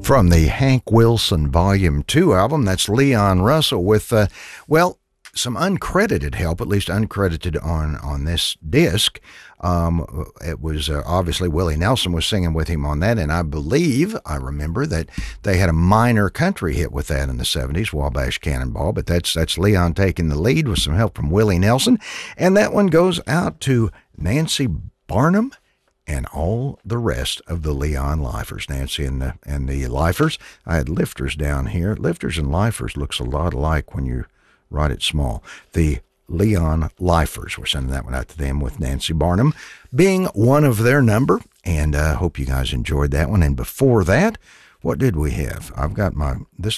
From the Hank Wilson Volume 2 album, that's Leon Russell with, some uncredited help, at least uncredited on this disc. It was obviously Willie Nelson was singing with him on that, and I remember that they had a minor country hit with that in the 70s, Wabash Cannonball, but that's Leon taking the lead with some help from Willie Nelson, and that one goes out to Nancy Barnum and all the rest of the Leon Lifers. Nancy and the Lifers. I had Lifters down here. Lifters and Lifers looks a lot alike when you write it small. The Leon Lifers. We're sending that one out to them with Nancy Barnum being one of their number, and I hope you guys enjoyed that one. And before that, what did we have? I've got my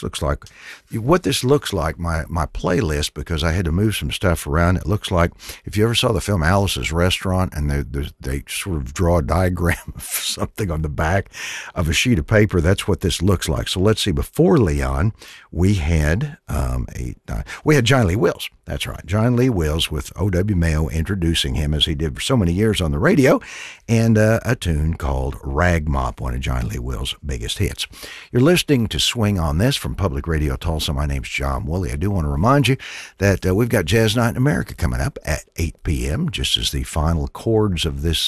playlist, because I had to move some stuff around. It looks like, if you ever saw the film Alice's Restaurant, and they sort of draw a diagram of something on the back of a sheet of paper, that's what this looks like. So let's see, before Leon, we had John Lee Wills. That's right, John Lee Wills with O.W. Mayo introducing him, as he did for so many years on the radio, and a tune called Rag Mop, one of John Lee Wills' biggest hits. You're listening to Swing on This from Public Radio Tulsa. My name's John Woolley. I do want to remind you that we've got Jazz Night in America coming up at 8 p.m., just as the final chords of this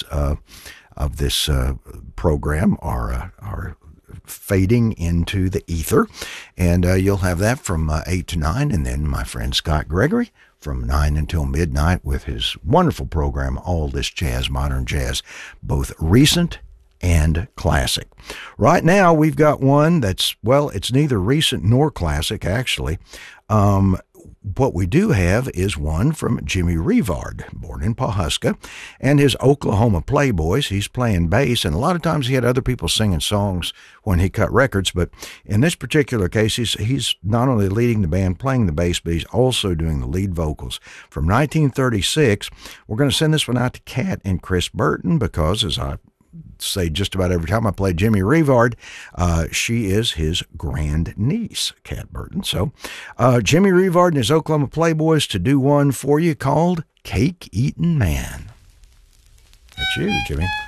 program are fading into the ether, and you'll have that from 8 to 9, and then my friend Scott Gregory from 9 until midnight with his wonderful program, All This Jazz, Modern Jazz, both recent and classic. Right now, we've got one that's, it's neither recent nor classic, actually. What we do have is one from Jimmy Revard, born in Pawhuska, and his Oklahoma Playboys. He's playing bass, and a lot of times he had other people singing songs when he cut records, but in this particular case, he's not only leading the band, playing the bass, but he's also doing the lead vocals. From 1936, we're going to send this one out to Cat and Chris Burton, because, as I say just about every time I play Jimmy Revard, she is his grandniece, Cat Burton. So Jimmy Revard and his Oklahoma Playboys to do one for you called Cake Eatin' Man. That's you, Jimmy.